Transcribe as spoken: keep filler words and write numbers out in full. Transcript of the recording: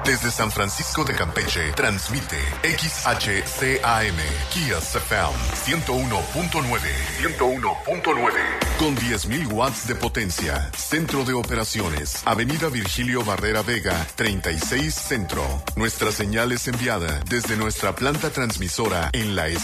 Desde San Francisco de Campeche, transmite X H C A M, Kias F M, ciento uno punto nueve. ciento uno punto nueve. Con diez mil watts de potencia. Centro de operaciones. Avenida Virgilio Barrera Vega, treinta y seis Centro. Nuestra señal es enviada desde nuestra planta transmisora en la